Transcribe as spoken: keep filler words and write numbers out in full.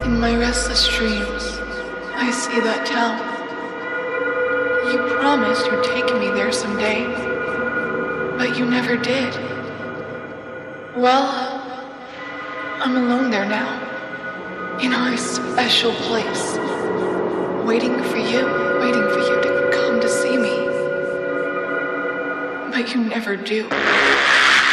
In my restless dreams, I see that town. You promised you'd take me there someday, but you never did. Well, I'm alone there now, in our special place, waiting for you, waiting for you to come to see me. But you never do.